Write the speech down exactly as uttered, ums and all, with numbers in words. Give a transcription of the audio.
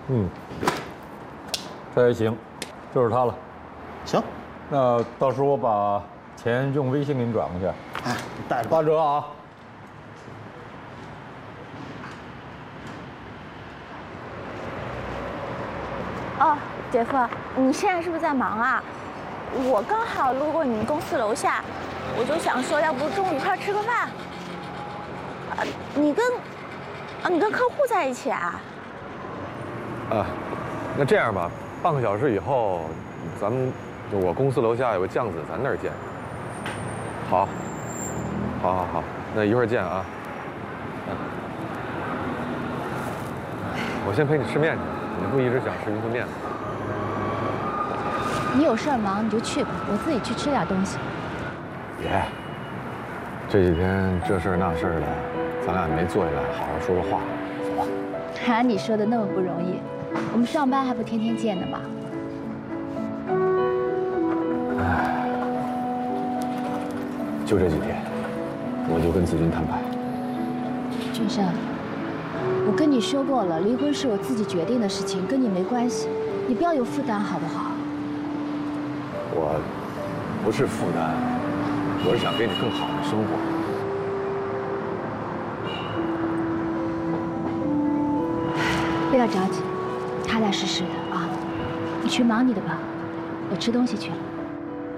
嗯，这也行，就是他了。 行， 那到时候我把钱用微信给你转过去。 哎，带着吧。 八折啊！ 哦，姐夫，你现在是不是在忙啊？我刚好路过你们公司楼下，我就想说，要不中午一块吃个饭？啊，你跟啊，你跟客户在一起啊？ 啊，那这样吧，半个小时以后，咱们就我公司楼下有个酱子，咱那儿见。好，好，好，好，那一会儿见啊。嗯，我先陪你吃面去，你不一直想吃云吞面吗？ 你有事儿忙你就去吧，我自己去吃点东西。 别，这几天这事儿那事儿的，咱俩没坐下来好好说说话，走吧。 哈，你说的那么不容易，我们上班还不天天见的吗？ 唉，就这几天，我就跟子君摊牌。 俊生，我跟你说过了，离婚是我自己决定的事情，跟你没关系，你不要有负担好不好？ 我不是负担，我是想给你更好的生活。 不要着急，踏踏实实的啊！你去忙你的吧，我吃东西去了。